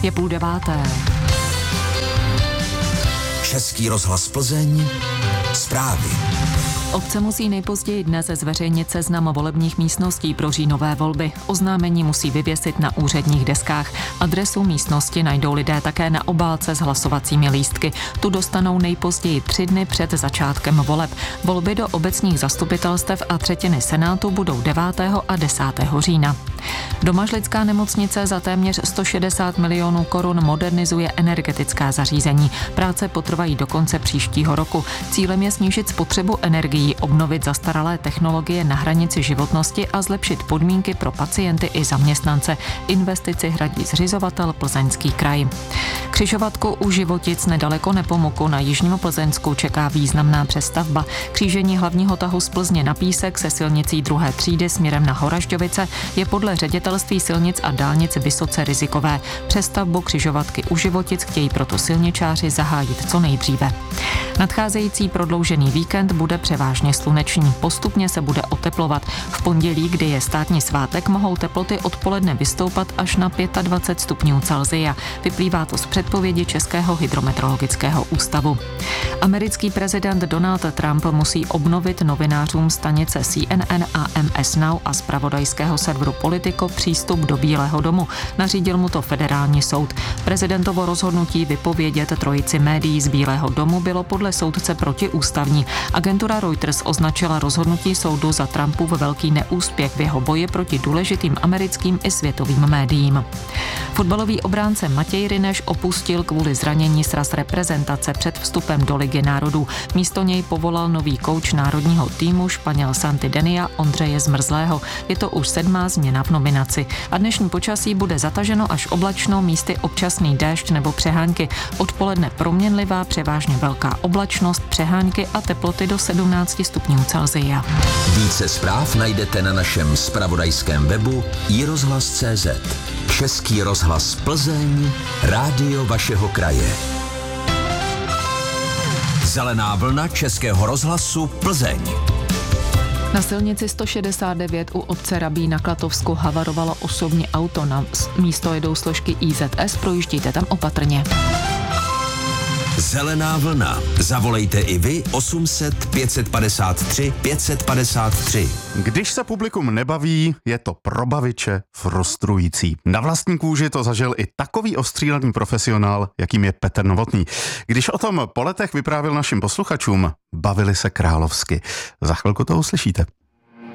Je 8:30. Český rozhlas Plzeň, zprávy. Obce musí nejpozději dnes zveřejnit seznam volebních místností pro říjnové volby. Oznámení musí vyvěsit na úředních deskách. Adresu místnosti najdou lidé také na obálce s hlasovacími lístky. Tu dostanou nejpozději 3 dny před začátkem voleb. Volby do obecních zastupitelstev a třetiny senátu budou 9. a 10. října. Domažlická nemocnice za téměř 160 milionů korun modernizuje energetická zařízení. Práce potrvají do konce příštího roku. Cílem je snížit spotřebu energií, obnovit zastaralé technologie na hranici životnosti a zlepšit podmínky pro pacienty i zaměstnance. Investici hradí zřizovatel Plzeňský kraj. Křižovatku u Životic nedaleko Nepomuku na jižním Plzeňsku čeká významná přestavba. Křížení hlavního tahu z Plzně na Písek se silnicí 2. třídy směrem na Horažďovice je podle Ředitelství silnic a dálnic vysoce rizikové. Přestavbu křižovatky u Životic chtějí proto silničáři zahájit co nejdříve. Nadcházející prodloužený víkend bude převážně sluneční. Postupně se bude oteplovat. V pondělí, kdy je státní svátek, mohou teploty odpoledne vystoupat až na 25 stupňů Celsia. Vyplývá to z předpovědi Českého hydrometeorologického ústavu. Americký prezident Donald Trump musí obnovit novinářům stanice CNN a MS Now a zpravodajského serveru Politico přístup do Bílého domu. Nařídil mu to federální soud. Prezidentovo rozhodnutí vypovědět trojici médií z Bílého domu bylo podle soudce protiústavní. Agentura Reuters označila rozhodnutí soudu za Trumpův velký neúspěch v jeho boji proti důležitým americkým i světovým médiím. Fotbalový obránce Matěj Ryneš opustil kvůli zranění sraz reprezentace před vstupem do Ligy národů. Místo něj povolal nový kouč národního týmu Španěl Santi Denia Ondřeje Zmrzlého. Je to už 7. změna v nominaci. A dnešní počasí bude zataženo až oblačno, místy občasný déšť nebo přehánky. Odpoledne proměnlivá, převážně velká oblačnost, přehánky a teploty do 17 stupňů Celsia. Více zpráv najdete na našem zpravodajském webu iRozhlas.cz. Český rozhlas Plzeň, rádio vašeho kraje. Zelená vlna Českého rozhlasu Plzeň. Na silnici 169 u obce Rabí na Klatovsku havarovalo osobní auto. Na místo jedou složky IZS, projíždějte tam opatrně. Zelená vlna. Zavolejte i vy 800 553 553. Když se publikum nebaví, je to pro baviče frustrující. Na vlastní kůži to zažil i takový ostřílený profesionál, jakým je Petr Novotný. Když o tom po letech vyprávěl našim posluchačům, bavili se královsky. Za chvilku to uslyšíte.